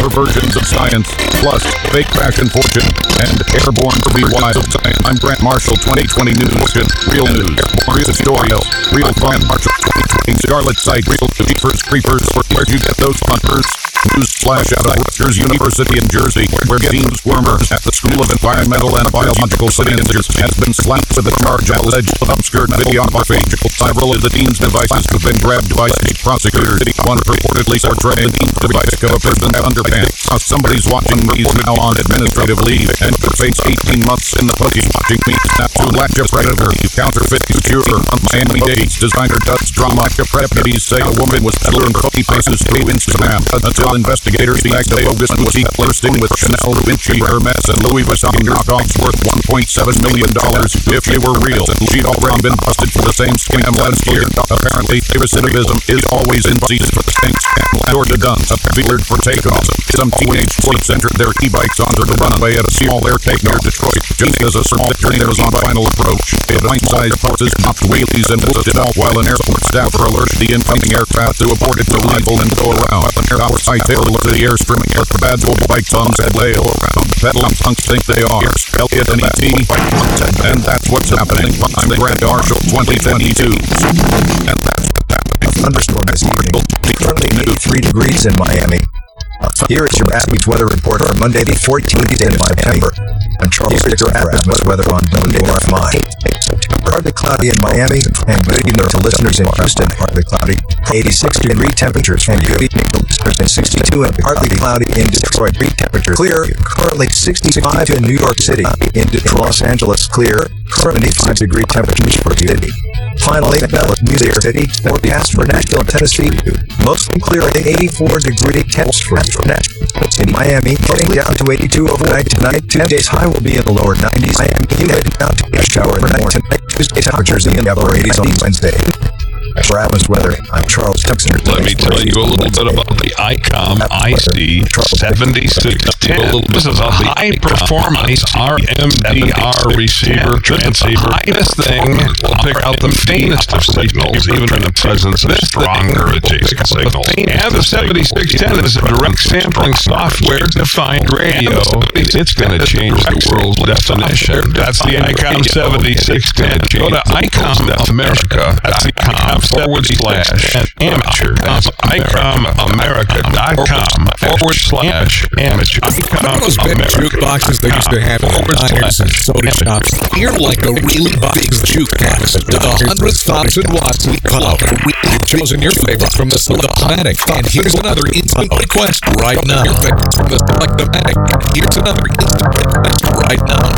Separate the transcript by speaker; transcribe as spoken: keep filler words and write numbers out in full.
Speaker 1: newer versions of science, plus fake fashion fortune, and airborne to be wild. I'm Grant Marshall, twenty twenty News. Real news, real stories, real fun. Marshall twenty twenty Scarlet Site, real Jeepers Creepers. Where'd you get those hunters? News flash out of Rutgers University in Jersey, where Gene Squirmer at the School of Environmental and Biological Sciences has been slapped with a charge alleged of obscured videography. Several of the team's devices have been grabbed by state prosecutors. One reportedly portrayed the device of a person at underpants. Somebody's watching me now on administrative leave and could face eighteen months in the pokey watching me snap to latch a predator. Counterfeit couture on Miami-Dade's designer does drama. Deputies say a woman was peddling cookie faces to Instagram until investigators bagged a bogus boutique bursting with Chanel, Vinci, Hermes, and Louis Vuitton knockoffs worth one point seven million dollars. If they were real, she'd already been busted for the same scam last year. Apparently, recidivism is always in season for the same scam. Or the guns appeared for takeoff. Some teenage sleuths entered their e-bikes onto the runway at a small airtake near Detroit. Just as a small trainer was on final approach, a pint-sized horses popped wheelies and lifted off while an airport staff alerted the incoming aircraft to abort its arrival and go around. Our site failed to the airstream, but the bad old bike tongues had lay all around. Peddling punks think they are Elliot and E T, and that's what's happening. I'm Grant Marshall, twenty twenty-two, and that's what's happening.
Speaker 2: Thunderstorm this evening. Currently eighty-three degrees in Miami. Here is your Atmos weather report for Monday the fourteenth of September. I'm Charles Richter at Atmos weather on Monday R F I. Partly cloudy in Miami, and good evening to listeners in Houston. Partly cloudy, eighty-six degree temperatures, and good evening to listeners in sixty-two and partly cloudy in Detroit. Temperature clear, currently sixty-five in New York City. In Los Angeles, clear, currently five degree temperatures for City. Finally, Dallas, Music City, forecast for Nashville, Tennessee. Mostly clear at eighty-four degree temps for Nashville. In Miami, getting down to eighty-two overnight tonight. Today's high will be in the lower nineties. Miami, humid down to a shower overnight tonight. Tuesday temperatures in the upper eighties on Wednesday. For Atmos weather, I'm Charles Tuxner.
Speaker 3: Let me tell you a little bit about the ICOM I C seventy-six ten. This is a high-performance R M D R receiver transceiver. This thing will pick out the faintest of signals, even in the presence of stronger adjacent signals. And the seventy-six ten is a direct sampling software-defined radio. It's going to change the world's definition. That's the ICOM seventy-six ten. Go to ICOM America. That's ICOM forward slash amateur. That's icomamerica.com forward slash amateur.
Speaker 4: Remember those big jukeboxes they used to have in diners and soda shops? You're like a really big jukebox with a hundred thousand watts of power. You've chosen your favorite from the Select-O-Matic. And here's another instant request right now. Your favorite from the Select-O-Matic. Here's another instant request right now.